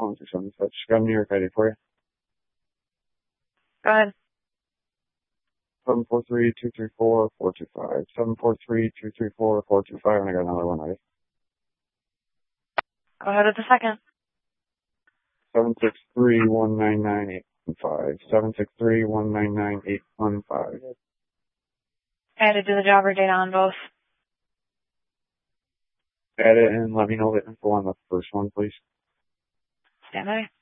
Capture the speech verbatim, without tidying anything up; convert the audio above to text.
calling for something such. Got a New York I D for you. Go ahead. seven four three, two three four, four two five. seven four three, two three four, four two five, and I got another one ready. Go ahead with the second. seven six three, one nine nine, eight one five. seven six three, one nine nine, eight one five. I had to do the job or data on both. Add it and let me know the info on the first one, please. Stand by.